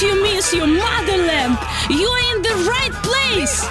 you miss your motherland, you're in the right place!